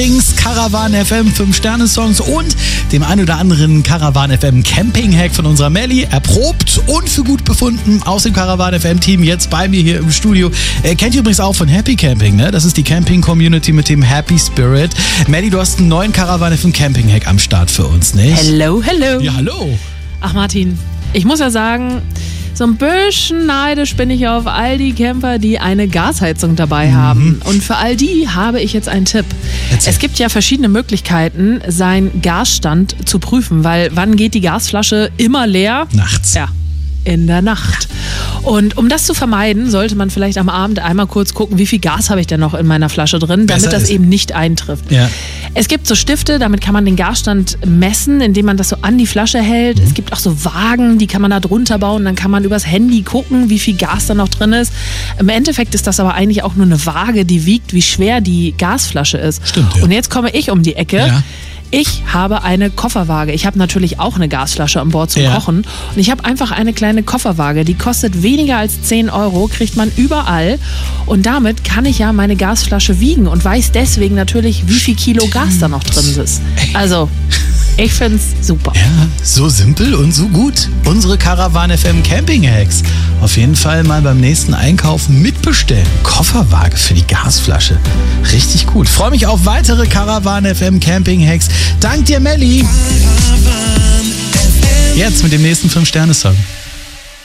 Caravan FM 5-Sterne-Songs und dem ein oder anderen Caravan FM Camping-Hack von unserer Melli. Erprobt und für gut befunden aus dem Caravan FM Team jetzt bei mir hier im Studio. Kennt ihr übrigens auch von Happy Camping, ne? Das ist die Camping-Community mit dem Happy Spirit. Melli, du hast einen neuen Caravan FM Camping-Hack am Start für uns, nicht? Hello, hello. Ja, hallo. Ach Martin, ich muss ja sagen, so ein bisschen neidisch bin ich auf all die Camper, die eine Gasheizung dabei haben. Und für all die habe ich jetzt einen Tipp. Erzähl. Es gibt ja verschiedene Möglichkeiten, seinen Gasstand zu prüfen, weil wann geht die Gasflasche immer leer? Nachts. Ja, in der Nacht. Und um das zu vermeiden, sollte man vielleicht am Abend einmal kurz gucken, wie viel Gas habe ich denn noch in meiner Flasche drin, damit Besser das ist. eben nicht eintrifft. Ja. Es gibt so Stifte, damit kann man den Gasstand messen, indem man das so an die Flasche hält. Es gibt auch so Waagen, die kann man da drunter bauen. Dann kann man übers Handy gucken, wie viel Gas da noch drin ist. Im Endeffekt ist das aber eigentlich auch nur eine Waage, die wiegt, wie schwer die Gasflasche ist. Stimmt, ja. Und jetzt komme ich um die Ecke. Ja. Ich habe eine Kofferwaage. Ich habe natürlich auch eine Gasflasche an Bord zum Ja. Kochen. Und ich habe einfach eine kleine Kofferwaage. Die kostet weniger als 10 €, kriegt man überall. Und damit kann ich ja meine Gasflasche wiegen und weiß deswegen natürlich, wie viel Kilo Gas da noch drin ist. Also, ich finde es super. Ja, so simpel und so gut. Unsere Caravan FM Camping Hacks. Auf jeden Fall mal beim nächsten Einkaufen mitbestellen. Kofferwaage für die Gasflasche. Richtig gut. Freue mich auf weitere Caravan FM Camping Hacks. Dank dir, Melli. Jetzt mit dem nächsten 5-Sterne-Song.